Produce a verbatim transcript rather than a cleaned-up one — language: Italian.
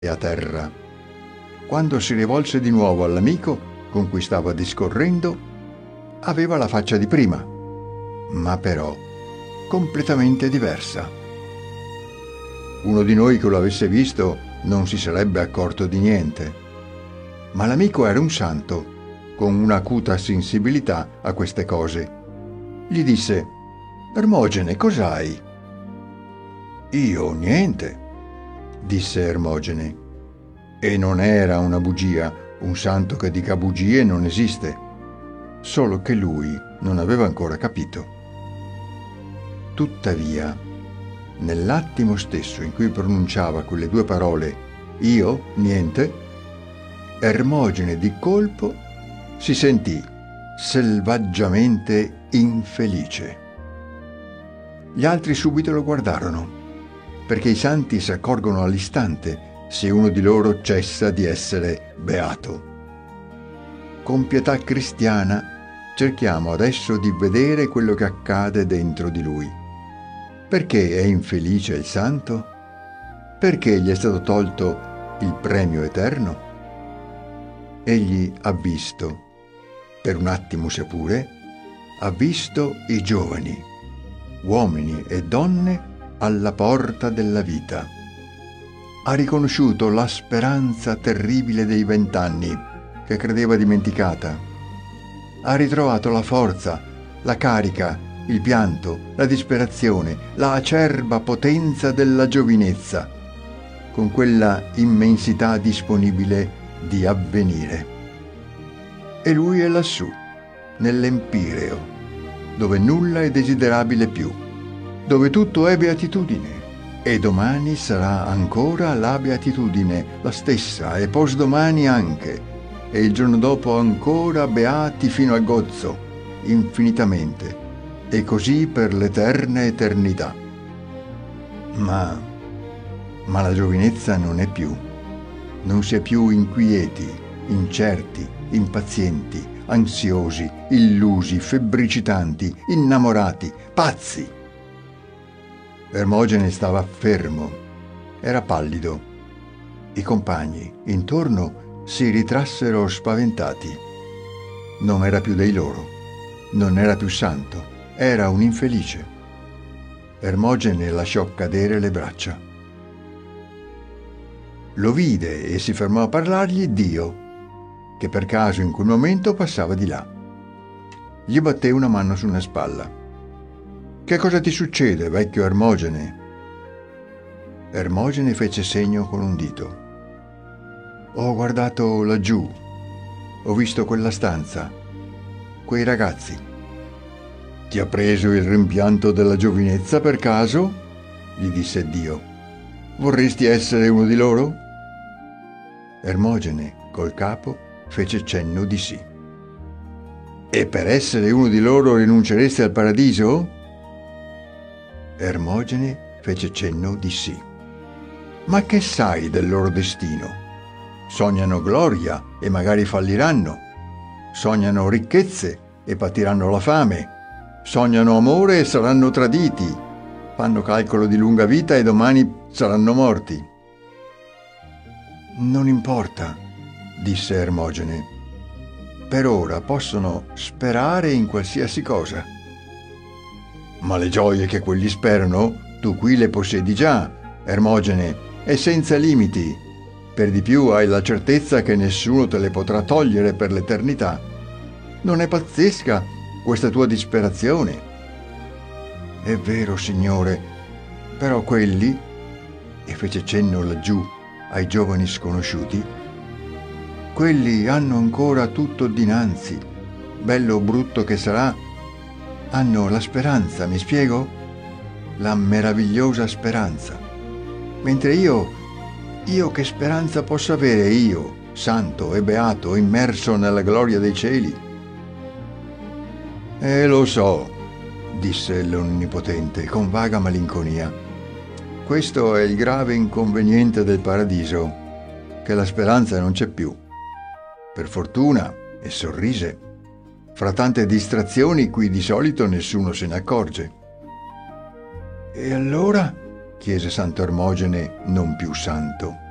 a terra. Quando si rivolse di nuovo all'amico con cui stava discorrendo, aveva la faccia di prima, ma però completamente diversa. Uno di noi che lo avesse visto non si sarebbe accorto di niente, ma l'amico era un santo, con un'acuta sensibilità a queste cose. Gli disse: «Ermogene, cos'hai?» «Io niente», disse Ermogene. E non era una bugia, un santo che dica bugie non esiste, solo che lui non aveva ancora capito. Tuttavia, nell'attimo stesso in cui pronunciava quelle due parole, «io niente», Ermogene di colpo si sentì selvaggiamente infelice. Gli altri subito lo guardarono, perché i santi si accorgono all'istante se uno di loro cessa di essere beato. Con pietà cristiana cerchiamo adesso di vedere quello che accade dentro di lui. Perché è infelice il santo? Perché gli è stato tolto il premio eterno? Egli ha visto, per un attimo sia pure, ha visto i giovani, uomini e donne alla porta della vita. Ha riconosciuto la speranza terribile dei vent'anni, che credeva dimenticata. Ha ritrovato la forza, la carica, il pianto, la disperazione, la acerba potenza della giovinezza, con quella immensità disponibile di avvenire. E lui è lassù, nell'empireo, dove nulla è desiderabile più, dove tutto è beatitudine. E domani sarà ancora la beatitudine, la stessa, e posdomani anche, e il giorno dopo ancora beati fino al gozzo, infinitamente, e così per l'eterna eternità. Ma, ma la giovinezza non è più. Non si è più inquieti, incerti, impazienti, ansiosi, illusi, febbricitanti, innamorati, pazzi. Ermogene stava fermo, era pallido. I compagni intorno si ritrassero spaventati. Non era più dei loro, non era più santo, era un infelice. Ermogene lasciò cadere le braccia. Lo vide e si fermò a parlargli Dio, che per caso in quel momento passava di là. Gli batté una mano su una spalla. «Che cosa ti succede, vecchio Ermogene?» Ermogene fece segno con un dito. «Ho guardato laggiù, ho visto quella stanza, quei ragazzi». «Ti ha preso il rimpianto della giovinezza per caso?» gli disse Dio. «Vorresti essere uno di loro?» Ermogene, col capo, fece cenno di sì. «E per essere uno di loro rinunceresti al paradiso?» Ermogene fece cenno di sì. «Ma che sai del loro destino? Sognano gloria e magari falliranno. Sognano ricchezze e patiranno la fame. Sognano amore e saranno traditi. Fanno calcolo di lunga vita e domani saranno morti». «Non importa», disse Ermogene. «Per ora possono sperare in qualsiasi cosa». «Ma le gioie che quelli sperano, tu qui le possiedi già, Ermogene, e senza limiti. Per di più hai la certezza che nessuno te le potrà togliere per l'eternità. Non è pazzesca questa tua disperazione?» «È vero, Signore, però quelli», e fece cenno laggiù ai giovani sconosciuti, «quelli hanno ancora tutto dinanzi, bello o brutto che sarà. Hanno la speranza, mi spiego? La meravigliosa speranza. Mentre io, io che speranza posso avere io, santo e beato, immerso nella gloria dei cieli?» «Eh, lo so», disse l'Onnipotente con vaga malinconia. «Questo è il grave inconveniente del paradiso, che la speranza non c'è più. Per fortuna», e sorrise, «fra tante distrazioni qui di solito nessuno se ne accorge». «E allora?» chiese Santo Ermogene, non più santo.